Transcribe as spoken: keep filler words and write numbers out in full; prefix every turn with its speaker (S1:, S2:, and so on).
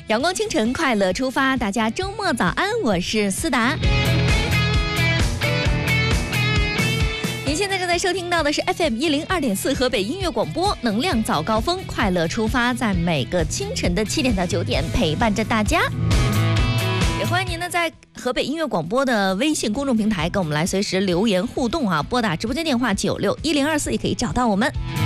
S1: 阳光清晨，快乐出发，大家周末早安，我是思达。您现在正在收听到的是 F M 一零二点四河北音乐广播，能量早高峰，快乐出发，在每个清晨的七点到九点陪伴着大家。也欢迎您呢在河北音乐广播的微信公众平台跟我们来随时留言互动啊，拨打直播间电话九六一零二四也可以找到我们。